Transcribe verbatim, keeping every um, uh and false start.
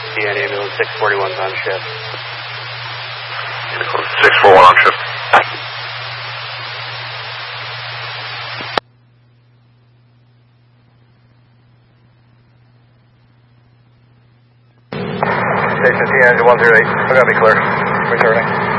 T N ambulance six forty-one's on shift. six forty-one on shift. Station T N one zero eight, I gotta be clear. Returning.